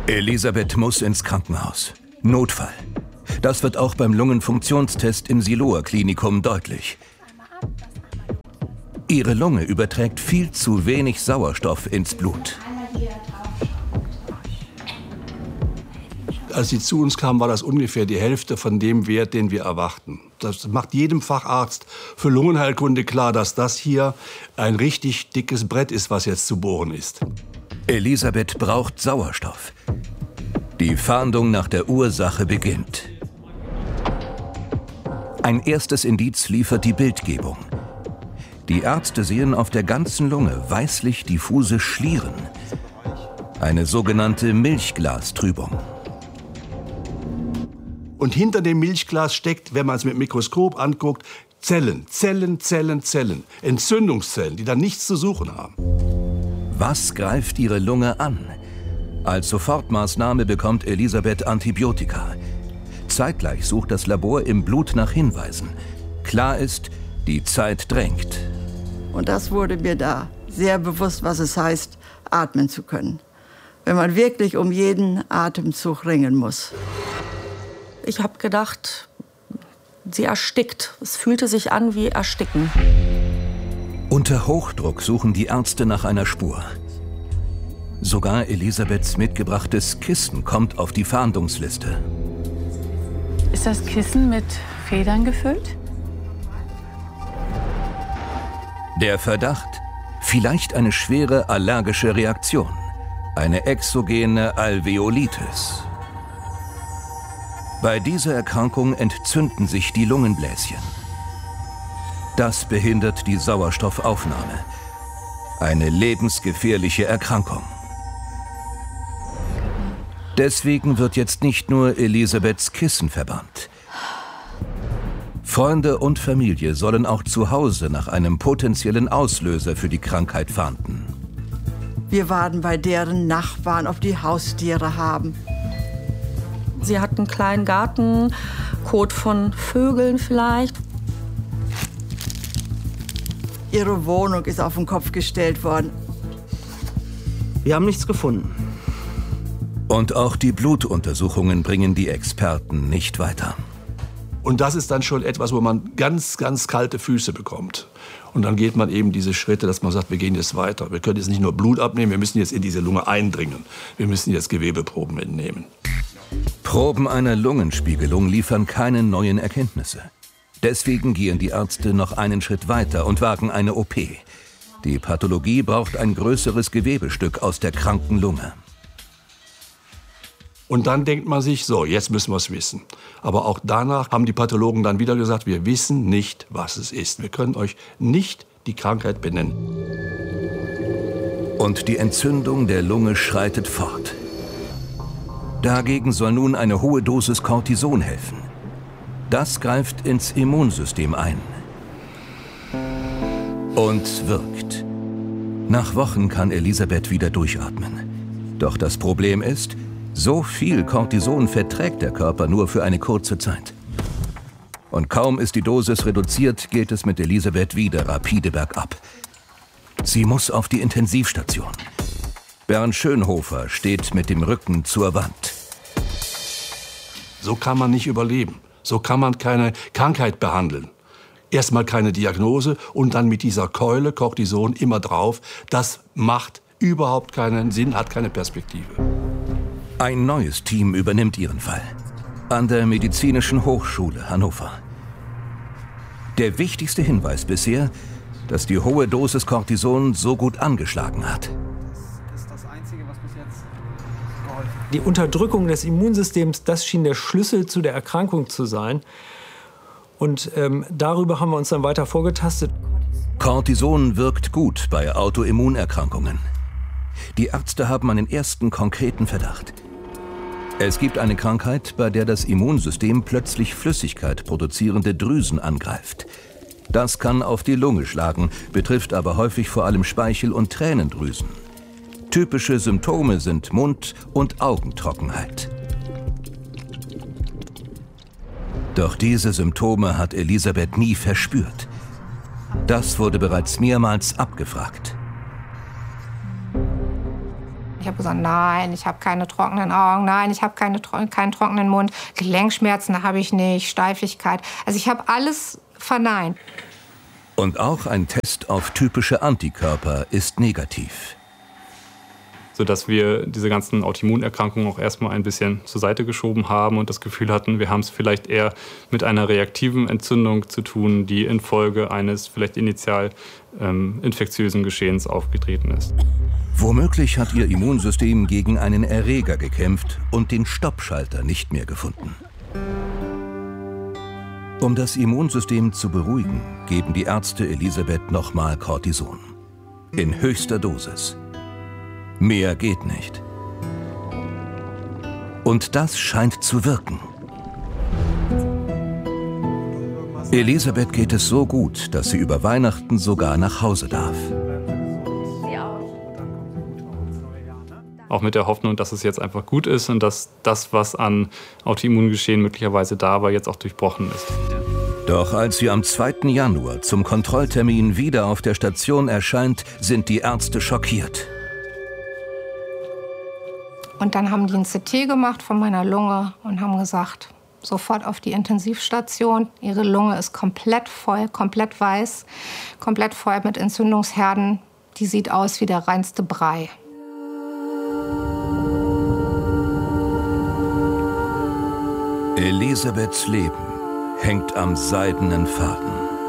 Elisabeth muss ins Krankenhaus. Notfall. Das wird auch beim Lungenfunktionstest im Siloer Klinikum deutlich. Ihre Lunge überträgt viel zu wenig Sauerstoff ins Blut. Als sie zu uns kamen, war das ungefähr die Hälfte von dem Wert, den wir erwarten. Das macht jedem Facharzt für Lungenheilkunde klar, dass das hier ein richtig dickes Brett ist, was jetzt zu bohren ist. Elisabeth braucht Sauerstoff. Die Fahndung nach der Ursache beginnt. Ein erstes Indiz liefert die Bildgebung. Die Ärzte sehen auf der ganzen Lunge weißlich diffuse Schlieren. Eine sogenannte Milchglastrübung. Und hinter dem Milchglas steckt, wenn man es mit dem Mikroskop anguckt, Zellen. Entzündungszellen, die da nichts zu suchen haben. Was greift ihre Lunge an? Als Sofortmaßnahme bekommt Elisabeth Antibiotika. Zeitgleich sucht das Labor im Blut nach Hinweisen. Klar ist, die Zeit drängt. Und das wurde mir da sehr bewusst, was es heißt, atmen zu können. Wenn man wirklich um jeden Atemzug ringen muss. Ich habe gedacht, sie erstickt. Es fühlte sich an wie Ersticken. Unter Hochdruck suchen die Ärzte nach einer Spur. Sogar Elisabeths mitgebrachtes Kissen kommt auf die Fahndungsliste. Ist das Kissen mit Federn gefüllt? Der Verdacht? Vielleicht eine schwere allergische Reaktion. Eine exogene Alveolitis. Bei dieser Erkrankung entzünden sich die Lungenbläschen. Das behindert die Sauerstoffaufnahme. Eine lebensgefährliche Erkrankung. Deswegen wird jetzt nicht nur Elisabeths Kissen verbannt. Freunde und Familie sollen auch zu Hause nach einem potenziellen Auslöser für die Krankheit fahnden. Wir warten bei deren Nachbarn, ob die Haustiere haben. Sie hat einen kleinen Garten, Kot von Vögeln vielleicht. Ihre Wohnung ist auf den Kopf gestellt worden. Wir haben nichts gefunden. Und auch die Blutuntersuchungen bringen die Experten nicht weiter. Und das ist dann schon etwas, wo man ganz, ganz kalte Füße bekommt. Und dann geht man eben diese Schritte, dass man sagt, wir gehen jetzt weiter. Wir können jetzt nicht nur Blut abnehmen, wir müssen jetzt in diese Lunge eindringen. Wir müssen jetzt Gewebeproben entnehmen. Proben einer Lungenspiegelung liefern keine neuen Erkenntnisse. Deswegen gehen die Ärzte noch einen Schritt weiter und wagen eine OP. Die Pathologie braucht ein größeres Gewebestück aus der kranken Lunge. Und dann denkt man sich, so, jetzt müssen wir es wissen. Aber auch danach haben die Pathologen dann wieder gesagt, wir wissen nicht, was es ist. Wir können euch nicht die Krankheit benennen. Und die Entzündung der Lunge schreitet fort. Dagegen soll nun eine hohe Dosis Cortison helfen. Das greift ins Immunsystem ein. Und wirkt. Nach Wochen kann Elisabeth wieder durchatmen. Doch das Problem ist, so viel Cortison verträgt der Körper nur für eine kurze Zeit. Und kaum ist die Dosis reduziert, geht es mit Elisabeth wieder rapide bergab. Sie muss auf die Intensivstation. Bernd Schönhofer steht mit dem Rücken zur Wand. So kann man nicht überleben. So kann man keine Krankheit behandeln. Erstmal keine Diagnose und dann mit dieser Keule Cortison immer drauf. Das macht überhaupt keinen Sinn, hat keine Perspektive. Ein neues Team übernimmt ihren Fall. An der Medizinischen Hochschule Hannover. Der wichtigste Hinweis bisher, dass die hohe Dosis Cortison so gut angeschlagen hat. Das ist das Einzige, was bis jetzt geholfen hat. Die Unterdrückung des Immunsystems, das schien der Schlüssel zu der Erkrankung zu sein. Und darüber haben wir uns dann weiter vorgetastet. Cortison wirkt gut bei Autoimmunerkrankungen. Die Ärzte haben einen ersten konkreten Verdacht. Es gibt eine Krankheit, bei der das Immunsystem plötzlich Flüssigkeit produzierende Drüsen angreift. Das kann auf die Lunge schlagen, betrifft aber häufig vor allem Speichel- und Tränendrüsen. Typische Symptome sind Mund- und Augentrockenheit. Doch diese Symptome hat Elisabeth nie verspürt. Das wurde bereits mehrmals abgefragt. Ich habe habe gesagt, nein, ich habe keine trockenen Augen, nein, ich habe keinen trockenen Mund, Gelenkschmerzen habe ich nicht, Steifigkeit. Also ich habe alles verneint. Und auch ein Test auf typische Antikörper ist negativ. Sodass wir diese ganzen Autoimmunerkrankungen auch erstmal ein bisschen zur Seite geschoben haben und das Gefühl hatten, wir haben es vielleicht eher mit einer reaktiven Entzündung zu tun, die infolge eines vielleicht initial infektiösen Geschehens aufgetreten ist. Womöglich hat ihr Immunsystem gegen einen Erreger gekämpft und den Stoppschalter nicht mehr gefunden. Um das Immunsystem zu beruhigen, geben die Ärzte Elisabeth nochmal Cortison. In höchster Dosis. Mehr geht nicht. Und das scheint zu wirken. Elisabeth geht es so gut, dass sie über Weihnachten sogar nach Hause darf. Auch mit der Hoffnung, dass es jetzt einfach gut ist und dass das, was an Autoimmungeschehen möglicherweise da war, jetzt auch durchbrochen ist. Doch als sie am 2. Januar zum Kontrolltermin wieder auf der Station erscheint, sind die Ärzte schockiert. Und dann haben die ein CT gemacht von meiner Lunge und haben gesagt, sofort auf die Intensivstation. Ihre Lunge ist komplett voll, komplett weiß, komplett voll mit Entzündungsherden. Die sieht aus wie der reinste Brei. Elisabeths Leben hängt am seidenen Faden.